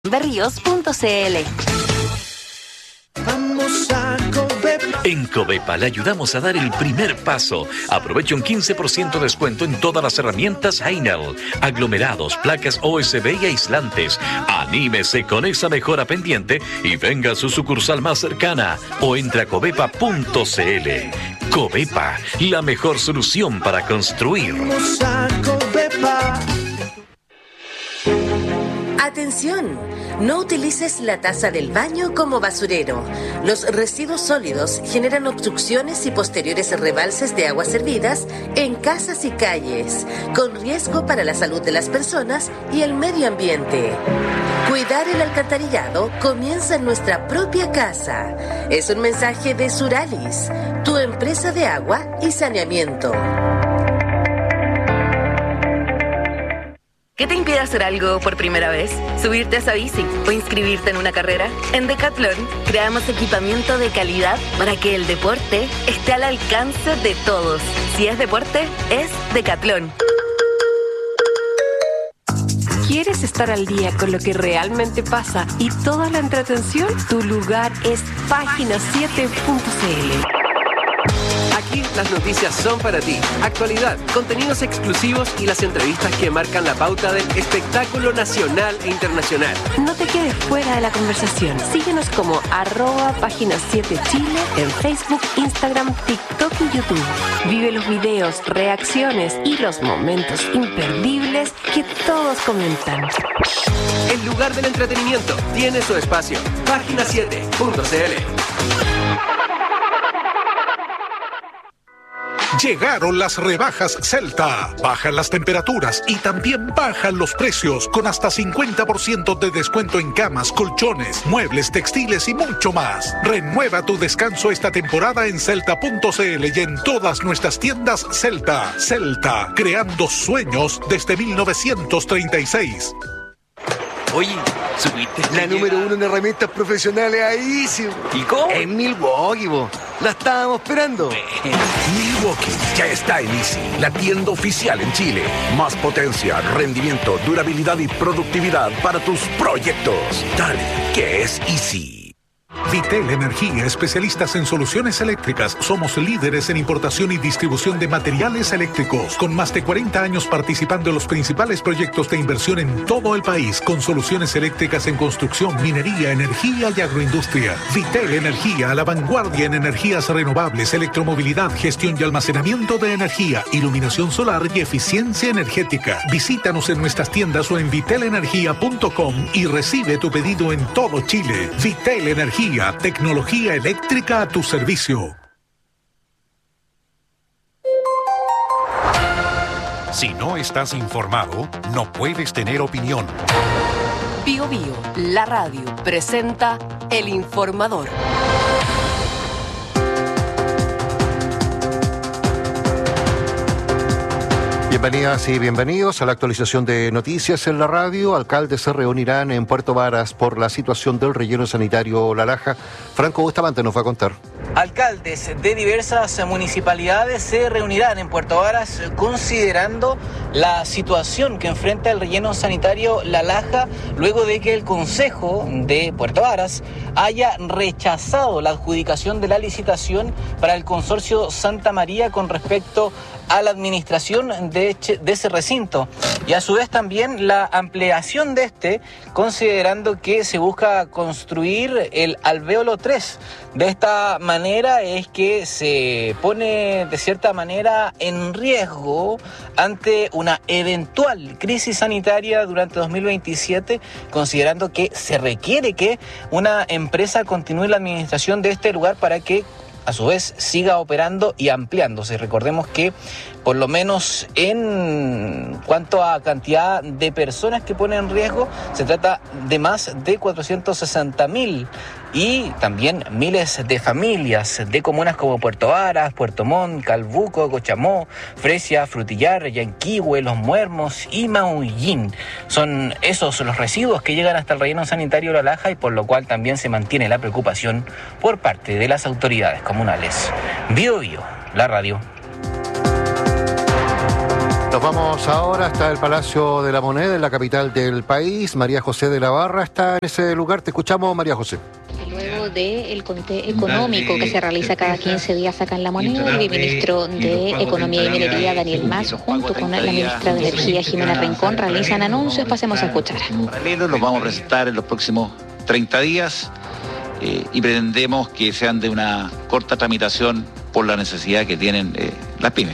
berríos.cl. Vamos a Covepa. En Covepa le ayudamos a dar el primer paso. Aproveche un 15% de descuento en todas las herramientas Heinel, aglomerados, placas OSB y aislantes. Anímese con esa mejora pendiente y venga a su sucursal más cercana o entre a covepa.cl. Covepa, la mejor solución para construir. Vamos a Covepa. ¡Atención! No utilices la taza del baño como basurero. Los residuos sólidos generan obstrucciones y posteriores rebalses de aguas servidas en casas y calles, con riesgo para la salud de las personas y el medio ambiente. Cuidar el alcantarillado comienza en nuestra propia casa. Es un mensaje de Suralis, tu empresa de agua y saneamiento. ¿Qué te impide hacer algo por primera vez? ¿Subirte a esa bici o inscribirte en una carrera? En Decathlon creamos equipamiento de calidad para que el deporte esté al alcance de todos. Si es deporte, es Decathlon. ¿Quieres estar al día con lo que realmente pasa y toda la entretención? Tu lugar es página7.cl. Aquí las noticias son para ti. Actualidad, contenidos exclusivos y las entrevistas que marcan la pauta del espectáculo nacional e internacional. No te quedes fuera de la conversación. Síguenos como @página7chile en Facebook, Instagram, TikTok y YouTube. Vive los videos, reacciones y los momentos imperdibles que todos comentan. El lugar del entretenimiento tiene su espacio. Página7.cl. Llegaron las rebajas Celta. Bajan las temperaturas y también bajan los precios con hasta 50% de descuento en camas, colchones, muebles, textiles y mucho más. Renueva tu descanso esta temporada en celta.cl y en todas nuestras tiendas Celta. Celta, creando sueños desde 1936. Oye, ¿subiste? La número 1 en herramientas profesionales ahí, sí. ¿Y cómo? En Milwaukee, bo. La estábamos esperando. Milwaukee ya está en Easy, la tienda oficial en Chile. Más potencia, rendimiento, durabilidad y productividad para tus proyectos. Dale, que es Easy. Vitel Energía, especialistas en soluciones eléctricas. Somos líderes en importación y distribución de materiales eléctricos, con más de 40 años participando en los principales proyectos de inversión en todo el país, con soluciones eléctricas en construcción, minería, energía y agroindustria. Vitel Energía, a la vanguardia en energías renovables, electromovilidad, gestión y almacenamiento de energía, iluminación solar y eficiencia energética. Visítanos en nuestras tiendas o en vitelenergia.com y recibe tu pedido en todo Chile. Vitel Energía, tecnología eléctrica a tu servicio. Si no estás informado, no puedes tener opinión. Bio Bio, la radio, presenta El Informador. Bienvenidas y bienvenidos a la actualización de noticias en la radio. Alcaldes se reunirán en Puerto Varas por la situación del relleno sanitario La Laja. Franco Bustamante nos va a contar. Alcaldes de diversas municipalidades se reunirán en Puerto Varas considerando la situación que enfrenta el relleno sanitario La Laja luego de que el Consejo de Puerto Varas haya rechazado la adjudicación de la licitación para el consorcio Santa María con respecto a la administración de ese recinto y a su vez también la ampliación de considerando que se busca construir el alvéolo 3. De esta manera es que se pone de cierta manera en riesgo ante una eventual crisis sanitaria durante 2027, considerando que se requiere que una empresa continúe la administración de este lugar para que a su vez siga operando y ampliándose. Recordemos que por lo menos en cuanto a cantidad de personas que ponen en riesgo, se trata de más de 460.000 y también miles de familias de comunas como Puerto Varas, Puerto Montt, Calbuco, Cochamó, Fresia, Frutillar, Yanquihue, Los Muermos y Maullín. Son esos los residuos que llegan hasta el relleno sanitario La Laja y por lo cual también se mantiene la preocupación por parte de las autoridades comunales. Bio Bio, la radio. Nos vamos ahora hasta el Palacio de la Moneda, en la capital del país. María José de la Barra está en ese lugar. Te escuchamos, María José. Luego del Comité Económico que se realiza cada 15 días acá en La Moneda, el viceministro de Economía y Minería, Daniel Mas, junto con la ministra de Energía, Jimena Rincón, realizan anuncios. Pasemos a escuchar. Paralelos los vamos a presentar en los próximos 30 días y pretendemos que sean de una corta tramitación por la necesidad que tienen las pymes.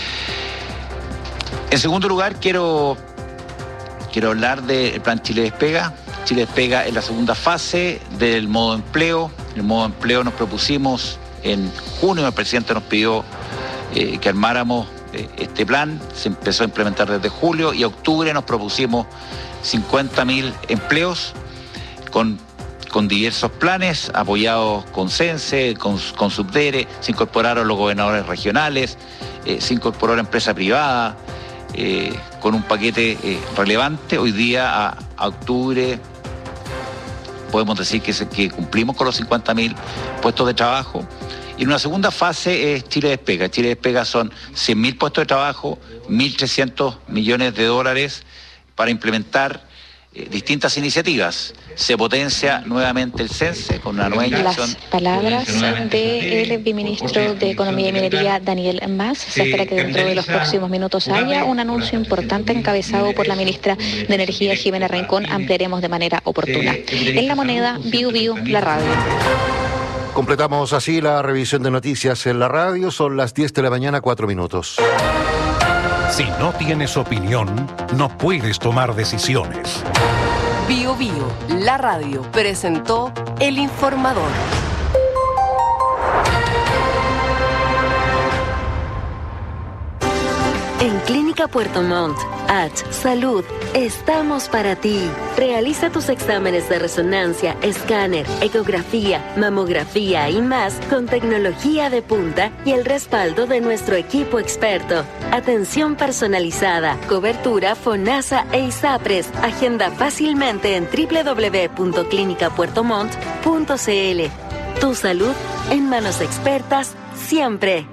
En segundo lugar, quiero hablar del plan Chile Despega. Chile Despega es la segunda fase del modo empleo. El modo empleo nos propusimos en junio, el presidente nos pidió que armáramos este plan. Se empezó a implementar desde julio y a octubre nos propusimos 50.000 empleos con diversos planes apoyados con CENSE, con Subdere. Se incorporaron los gobernadores regionales, se incorporó la empresa privada, con un paquete relevante. Hoy día, a octubre, podemos decir que cumplimos con los 50.000 puestos de trabajo. Y en una segunda fase es Chile Despega. Chile Despega son 100.000 puestos de trabajo, 1.300 millones de dólares para implementar distintas iniciativas. Se potencia nuevamente el CENSE con una nueva inyección. Las palabras del viceministro de Economía y Minería, Daniel Mas. Se espera que dentro de los próximos minutos haya un anuncio importante encabezado por la ministra de Energía, Jimena Rincón. Ampliaremos de manera oportuna. En La Moneda, Viu Viu, la radio. Completamos así la revisión de noticias en la radio. Son las 10 de la mañana, 4 minutos. Si no tienes opinión, no puedes tomar decisiones. Bio Bio, la radio, presentó El Informador. En Clínica Puerto Montt, H Salud, estamos para ti. Realiza tus exámenes de resonancia, escáner, ecografía, mamografía y más con tecnología de punta y el respaldo de nuestro equipo experto. Atención personalizada, cobertura FONASA e ISAPRES. Agenda fácilmente en www.clinicapuertomont.cl. Tu salud en manos expertas siempre.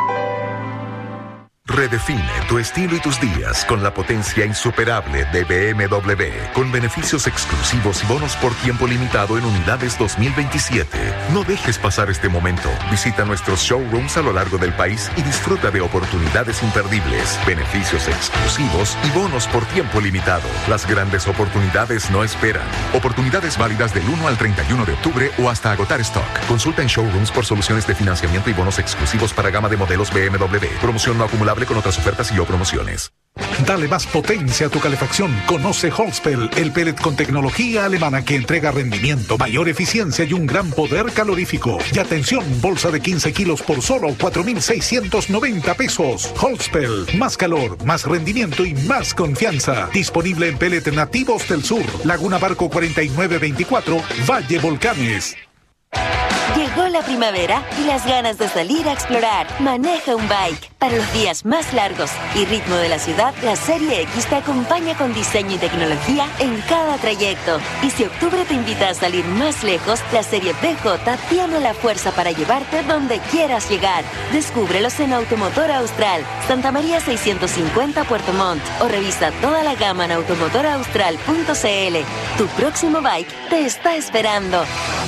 Redefine tu estilo y tus días con la potencia insuperable de BMW, con beneficios exclusivos y bonos por tiempo limitado en unidades 2027. No dejes pasar este momento. Visita nuestros showrooms a lo largo del país y disfruta de oportunidades imperdibles, beneficios exclusivos y bonos por tiempo limitado. Las grandes oportunidades no esperan. Oportunidades válidas del 1 al 31 de octubre o hasta agotar stock. Consulta en showrooms por soluciones de financiamiento y bonos exclusivos para gama de modelos BMW. Promoción no acumulable con otras ofertas y o promociones. Dale más potencia a tu calefacción. Conoce Holzpel, el pellet con tecnología alemana que entrega rendimiento, mayor eficiencia y un gran poder calorífico. Y atención, bolsa de 15 kilos por solo 4.690 pesos. Holzpel, más calor, más rendimiento y más confianza. Disponible en pellet nativos del sur. Laguna Barco 4924, Valle Volcanes. Llegó la primavera y las ganas de salir a explorar. Maneja un bike. Para los días más largos y ritmo de la ciudad, la Serie X te acompaña con diseño y tecnología en cada trayecto. Y si octubre te invita a salir más lejos, la Serie BJ tiene la fuerza para llevarte donde quieras llegar. Descúbrelos en Automotor Austral, Santa María 650 Puerto Montt, o revisa toda la gama en automotoraustral.cl. Tu próximo bike te está esperando.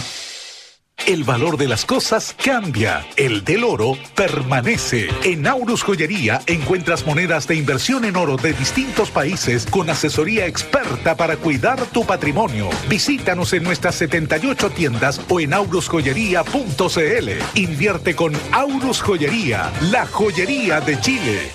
El valor de las cosas cambia. El del oro permanece. En Aurus Joyería encuentras monedas de inversión en oro de distintos países con asesoría experta para cuidar tu patrimonio. Visítanos en nuestras 78 tiendas o en aurusjoyería.cl. Invierte con Aurus Joyería, la joyería de Chile.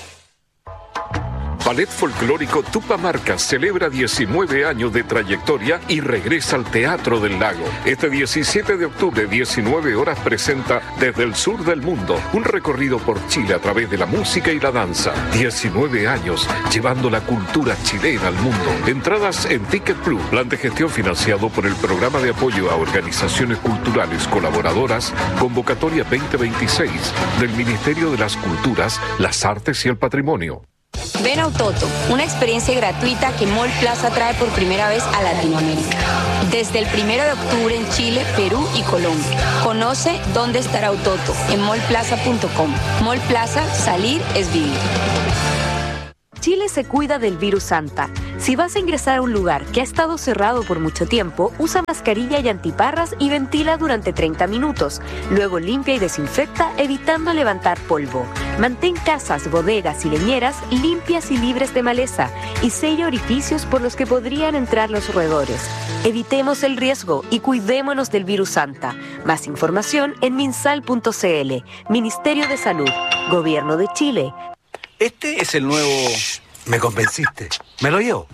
Ballet Folclórico Tupamaros celebra 19 años de trayectoria y regresa al Teatro del Lago. Este 17 de octubre, 19 horas, presenta Desde el Sur del Mundo, un recorrido por Chile a través de la música y la danza. 19 años llevando la cultura chilena al mundo. Entradas en Ticket Plus, plan de gestión financiado por el Programa de Apoyo a Organizaciones Culturales Colaboradoras, convocatoria 2026 del Ministerio de las Culturas, las Artes y el Patrimonio. Ven a Autoto, una experiencia gratuita que Mall Plaza trae por primera vez a Latinoamérica. Desde el 1 de octubre en Chile, Perú y Colombia. Conoce dónde estará Autoto en mallplaza.com. Mall Plaza, salir es vivir. Chile se cuida del virus Santa. Si vas a ingresar a un lugar que ha estado cerrado por mucho tiempo, usa mascarilla y antiparras y ventila durante 30 minutos. Luego limpia y desinfecta, evitando levantar polvo. Mantén casas, bodegas y leñeras limpias y libres de maleza y sella orificios por los que podrían entrar los roedores. Evitemos el riesgo y cuidémonos del virus Santa. Más información en minsal.cl. Ministerio de Salud. Gobierno de Chile. Este es el nuevo... Me convenciste. Me lo llevo.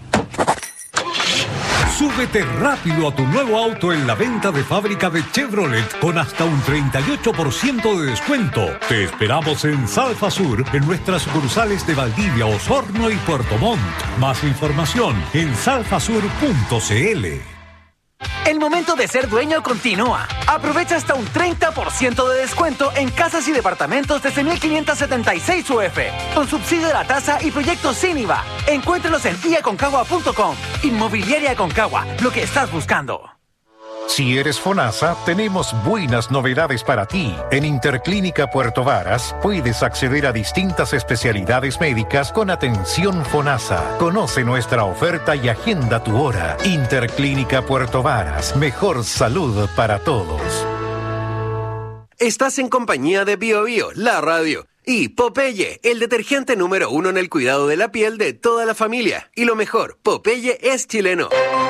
Súbete rápido a tu nuevo auto en la venta de fábrica de Chevrolet con hasta un 38% de descuento. Te esperamos en Salfa Sur, en nuestras sucursales de Valdivia, Osorno y Puerto Montt. Más información en salfasur.cl. El momento de ser dueño continúa. Aprovecha hasta un 30% de descuento en casas y departamentos desde 1.576 UF, con subsidio de la tasa y proyectos sin IVA. Encuéntralos en iaconcagua.com. Inmobiliaria Aconcagua, lo que estás buscando. Si eres FONASA, tenemos buenas novedades para ti. En Interclínica Puerto Varas puedes acceder a distintas especialidades médicas con atención FONASA. Conoce nuestra oferta y agenda tu hora. Interclínica Puerto Varas, mejor salud para todos. Estás en compañía de Bio Bio, la radio. Y Popeye, el detergente número 1 en el cuidado de la piel de toda la familia. Y lo mejor, Popeye es chileno.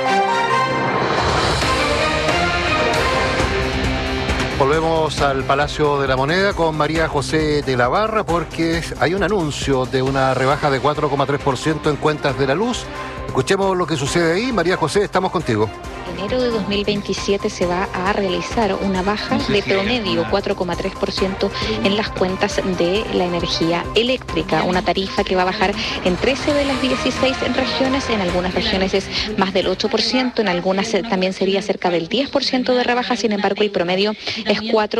Volvemos al Palacio de la Moneda con María José de la Barra porque hay un anuncio de una rebaja de 4,3% en cuentas de la luz. Escuchemos lo que sucede ahí. María José, estamos contigo. En enero de 2027 se va a realizar una baja de promedio 4,3% en las cuentas de la energía eléctrica, una tarifa que va a bajar en 13 de las 16 regiones, en algunas regiones es más del 8%, en algunas también sería cerca del 10% de rebaja, sin embargo el promedio es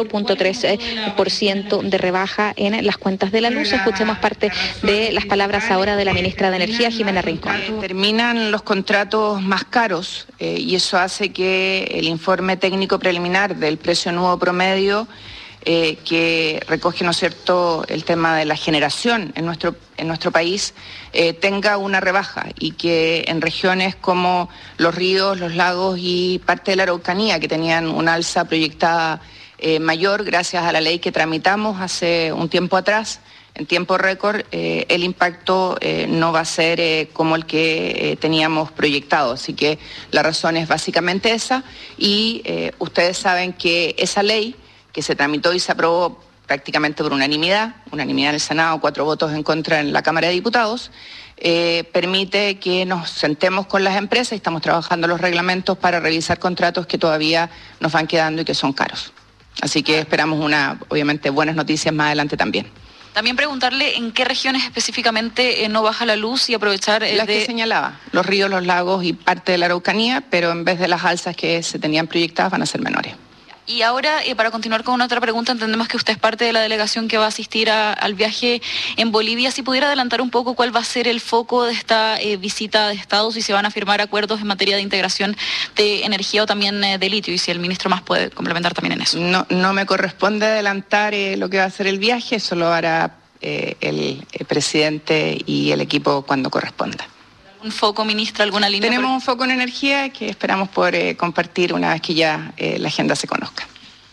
4,3% de rebaja en las cuentas de la luz. Escuchemos parte de las palabras ahora de la ministra de Energía, Jimena Rincón. Terminan los contratos más caros y eso hace que el informe técnico preliminar del precio nuevo promedio que recoge, ¿no es cierto?, el tema de la generación en nuestro país tenga una rebaja y que en regiones como los ríos, los lagos y parte de la Araucanía, que tenían una alza proyectada mayor gracias a la ley que tramitamos hace un tiempo atrás, en tiempo récord, el impacto no va a ser como el que teníamos proyectado. Así que la razón es básicamente esa y ustedes saben que esa ley que se tramitó y se aprobó prácticamente por unanimidad en el Senado, 4 votos en contra en la Cámara de Diputados, permite que nos sentemos con las empresas y estamos trabajando los reglamentos para revisar contratos que todavía nos van quedando y que son caros. Así que esperamos obviamente, buenas noticias más adelante también. También preguntarle en qué regiones específicamente no baja la luz y aprovechar las que señalaba, los ríos, los lagos y parte de la Araucanía, pero en vez de las alzas que se tenían proyectadas van a ser menores. Y ahora, para continuar con otra pregunta, entendemos que usted es parte de la delegación que va a asistir al viaje en Bolivia. Si pudiera adelantar un poco cuál va a ser el foco de esta visita de Estado, si se van a firmar acuerdos en materia de integración de energía o también de litio, y si el ministro más puede complementar también en eso. No me corresponde adelantar lo que va a ser el viaje, eso lo hará el presidente y el equipo cuando corresponda. ¿Un foco, ministra, alguna línea? Tenemos un foco en energía que esperamos poder compartir una vez que ya la agenda se conozca.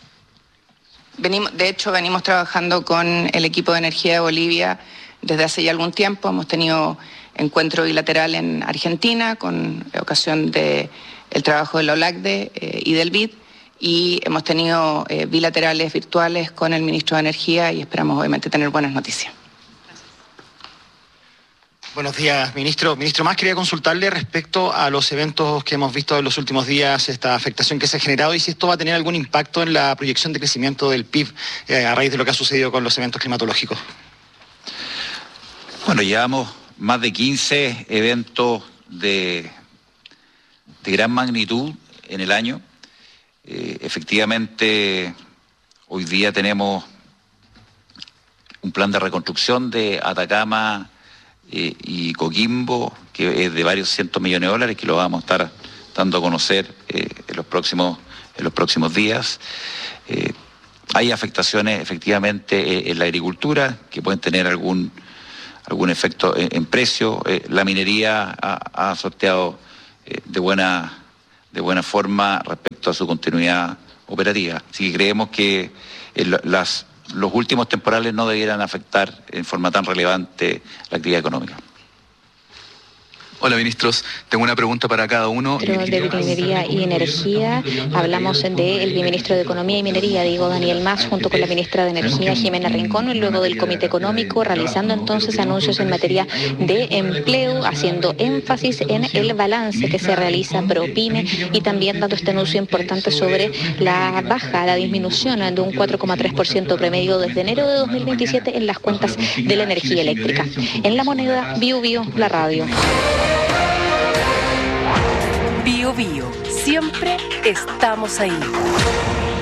Venimos trabajando con el equipo de energía de Bolivia desde hace ya algún tiempo. Hemos tenido encuentro bilateral en Argentina con ocasión del trabajo de la OLACDE y del BID, y hemos tenido bilaterales virtuales con el ministro de Energía y esperamos obviamente tener buenas noticias. Buenos días, ministro. Ministro Mas, quería consultarle respecto a los eventos que hemos visto en los últimos días, esta afectación que se ha generado y si esto va a tener algún impacto en la proyección de crecimiento del PIB a raíz de lo que ha sucedido con los eventos climatológicos. Bueno, llevamos más de 15 eventos de gran magnitud en el año. Efectivamente, hoy día tenemos un plan de reconstrucción de Atacama y Coquimbo, que es de varios cientos millones de dólares, que lo vamos a estar dando a conocer en los próximos días. Hay afectaciones efectivamente en la agricultura, que pueden tener algún algún efecto en precio. La minería ha sorteado de buena forma respecto a su continuidad operativa. Así que creemos que los últimos temporales no debieran afectar en forma tan relevante la actividad económica. Hola ministros, tengo una pregunta para cada uno. De Minería y Energía, hablamos del viceministro de Economía y Minería, Daniel Mas, junto con la ministra de Energía, Jimena Rincón, luego del Comité Económico, realizando entonces anuncios en materia de empleo, haciendo énfasis en el balance que se realiza ProPyme y también dando este anuncio importante sobre la disminución de un 4,3% promedio desde enero de 2027 en las cuentas de la energía eléctrica. En La Moneda, Bio Bio, la radio. Bio Bio, siempre estamos ahí.